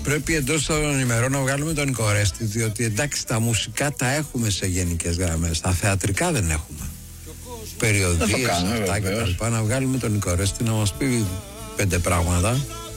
πρέπει εντός των ημερών να βγάλουμε τον Νικορέστη, διότι εντάξει τα μουσικά τα έχουμε σε γενικές γραμμές, τα θεατρικά δεν έχουμε. Περιοδίες αυτά και τα λοιπά. Να βγάλουμε τον Νικορέστη να μας πει 5 πράγματα.